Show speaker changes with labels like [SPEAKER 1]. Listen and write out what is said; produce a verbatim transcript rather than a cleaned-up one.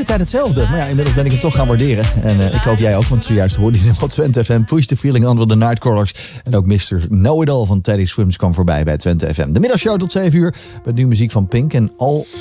[SPEAKER 1] hele tijd hetzelfde. Maar ja, inmiddels ben ik hem toch gaan waarderen. En uh, ik hoop jij ook, want zojuist hoorde je op Twente F M. Push the Feeling On van de Nightcrawlers. En ook mister Know It All van Teddy Swims kwam voorbij bij Twente F M. De middagshow tot zeven uur. Met nu muziek van Pink en All